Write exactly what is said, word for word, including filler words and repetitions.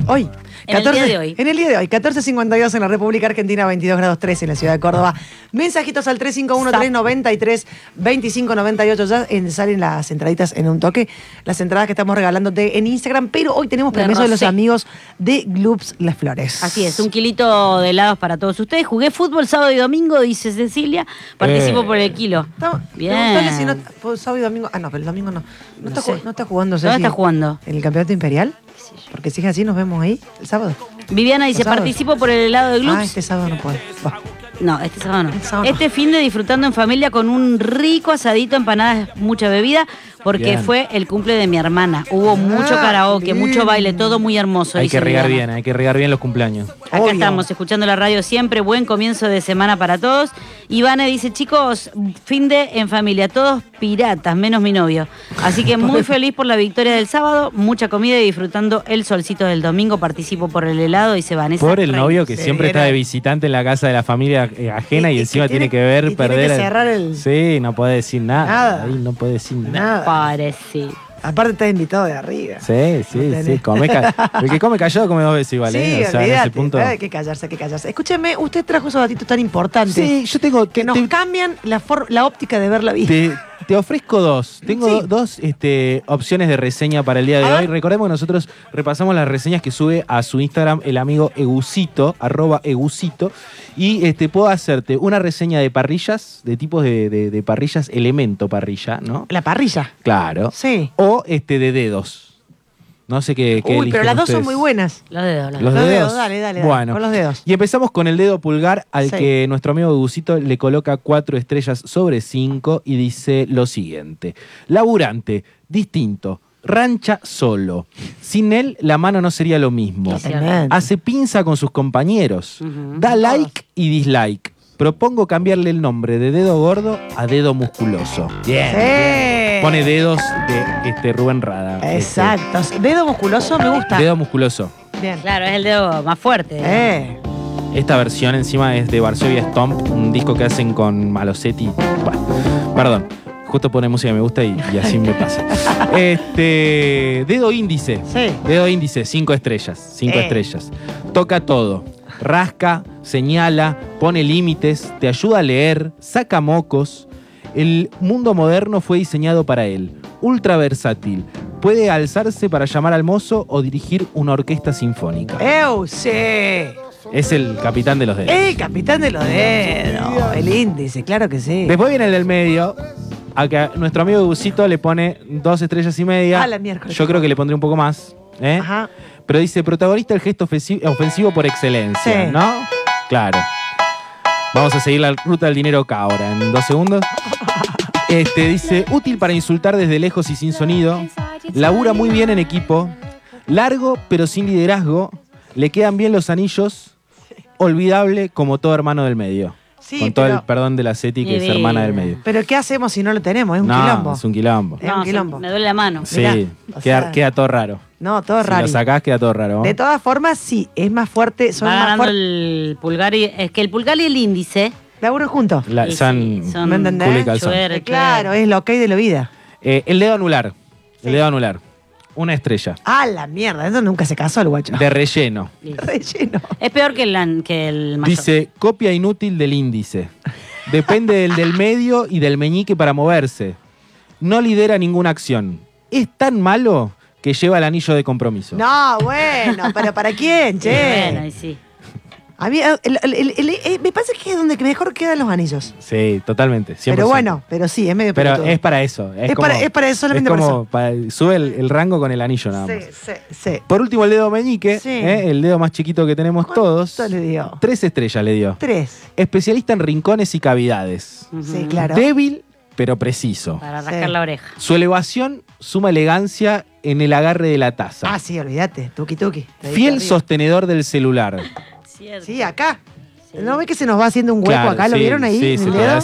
Hoy. En catorce, el día de hoy. En el día de hoy, catorce cincuenta y dos en la República Argentina, veintidós grados tres en la ciudad de Córdoba. Mensajitos al tres cinco uno, tres nueve tres, dos cinco nueve ocho. Ya en, salen las entraditas en un toque. Las entradas que estamos regalándote en Instagram. Pero hoy tenemos De permiso de los Rosé. amigos de Gloops Las Flores. Así es, un kilito de helados para todos ustedes. Jugué fútbol sábado y domingo, dice Cecilia. Participo Eh. por el kilo. Estamos- Bien. preguntale si no, fue sábado y domingo. Ah, no, pero el domingo no. No, está, sé. ju- no está jugando. ¿Dónde Ceci, está jugando? ¿En el campeonato imperial? Porque si es así, nos vemos ahí el sábado. Viviana dice, sábado. participo por el helado de Gloops. Ah, este sábado no puede. Va. No, este sábado no. El sábado no. Este fin de disfrutando en familia con un rico asadito, empanadas, mucha bebida, porque Bien. fue el cumple de mi hermana. Hubo mucho Ah, karaoke, lindo. mucho baile, todo muy hermoso. Hay dice que regar Viviana. bien, hay que regar bien los cumpleaños. Acá Obvio. estamos escuchando la radio siempre. Buen comienzo de semana para todos. Ivana dice, chicos, fin de en familia, todos piratas, menos mi novio. Así que muy feliz por la victoria del sábado, mucha comida y disfrutando el solcito del domingo. Participo por el helado y se van. Por el novio que Sí, siempre está era- de visitante en la casa de la familia eh, ajena Y- y, y encima que tiene- tiene, que ver y tiene perder. que el- cerrar el- Sí, no puede decir nada. Nada. Ahí no puede decir nada. Nada. Parece. Aparte está invitado de arriba. Sí, sí, No sí. tenés. Come ca- el que come callado come dos veces igual, Sí, ¿eh? O sea, en olvídate. ese punto. Hay que callarse, hay que callarse. Escúcheme, usted trajo esos datitos tan importantes Sí, yo tengo que nos te, cambian la, for- la óptica de ver la vida. te, te ofrezco dos. Tengo Sí. do- dos este, opciones de reseña para el día de A hoy. ver. Recordemos que nosotros repasamos las reseñas que sube a su Instagram el amigo Egusito, arroba Egusito. Y este, puedo hacerte una reseña de parrillas, de tipos de, de- de parrillas, elemento parrilla, ¿no? La parrilla. Claro. Sí. O este de dedos. No sé qué, qué Uy, eligen pero las dos son ustedes. muy buenas. Los dedos, los Los Los dedos. dedos, dale, dale, dale, Bueno, con los dedos. Y empezamos con el dedo pulgar, al Sí. que nuestro amigo Egusito le coloca cuatro estrellas sobre cinco y dice lo siguiente. Laburante, distinto, rancha solo. Sin él, la mano no sería lo mismo. Totalmente. Hace pinza con sus compañeros. Ujú. Da like y dislike. Propongo cambiarle el nombre de dedo gordo a dedo musculoso. Bien. Sí. Pone dedos de este, Rubén Rada. Exacto. Dedo musculoso me gusta. Este, dedo musculoso. Bien. Claro, es el dedo más fuerte. Eh. Esta versión encima es de Varsovia Stomp, un disco que hacen con Malosetti. Bueno, perdón, justo pone música que me gusta y, y así me pasa. Este, dedo índice. Sí. Dedo índice, cinco estrellas. Cinco Eh. estrellas. Toca todo. Rasca, señala, pone límites, te ayuda a leer, saca mocos. El mundo moderno fue diseñado para él. Ultra versátil. Puede alzarse para llamar al mozo o dirigir una orquesta sinfónica. Eu, sí. Es el capitán de los dedos. El capitán de los dedos. El índice, claro que sí. Después viene el del medio, a que nuestro amigo Gusito le pone dos estrellas y media. A la miércoles. Yo creo que le pondré un poco más. ¿eh? Ajá. Pero dice, protagonista el gesto ofensi- ofensivo por excelencia, Sí. ¿no? Claro. Vamos a seguir la ruta del dinero acá ahora, en dos segundos. Este, dice, útil para insultar desde lejos y sin sonido. Labura muy bien en equipo. Largo, pero sin liderazgo. Le quedan bien los anillos. Olvidable como todo hermano del medio. Sí, Con todo pero- el perdón de la Ceti, que es Divino. hermana del medio. Pero ¿qué hacemos si no lo tenemos? Es un no, quilombo. es un quilombo. Es un No, quilombo. me duele la mano. Sí, Mirá, o queda, sea- queda todo raro. No, todo Si raro. lo sacás, queda todo raro. ¿no? De todas formas, sí, es más fuerte. Son Va más ganando fuertes. el pulgar y... Es que el pulgar y el índice... Laburan juntos. La- y son, sí, son ¿Me entendés? culo y calzón. chuer, Eh, claro, es lo ok de la vida. Eh, el dedo anular. Sí. El dedo anular. Una estrella. Ah, la mierda. Eso nunca se casó el guacho. De relleno. Listo. Relleno. Es peor que el, que el mayor. Dice, copia inútil del índice. Depende del del medio y del meñique para moverse. No lidera ninguna acción. Es tan malo que lleva el anillo de compromiso. No, bueno, pero ¿para quién, Sí, bueno, che? y sí. A mí, el- el- el- el- el- me parece que es donde mejor quedan los anillos. Sí, totalmente. cien por ciento. Pero bueno, pero sí, es medio Pero pelotudo. es para eso. Es, Es como, para- es para eso, solamente es por como para- sube el, el rango con el anillo nada más. Sí, sí, sí. Por último, el dedo meñique, Sí. ¿eh? El dedo más chiquito que tenemos todos. ¿Cuánto le dio? Tres estrellas le dio. Tres. Especialista en rincones y cavidades. Sí, Ujú. claro. Débil, pero preciso. Para rascar Sí. la oreja. Su elevación suma elegancia en el agarre de la taza. Ah, sí, olvídate. Tuki tuki. Dedito Fiel arriba. sostenedor del celular. Cierto. Sí, acá. Sí. ¿No ve que se nos va haciendo un hueco Claro, acá? ¿Lo sí, vieron ahí? sí, en se el te dedo?